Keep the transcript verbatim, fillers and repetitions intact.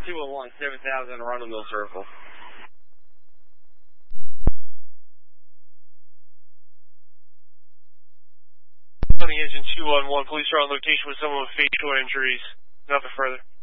two one one, seven thousand, Arundel Mill Circle. On the engine two one one, police are on location with someone with facial injuries. Nothing further.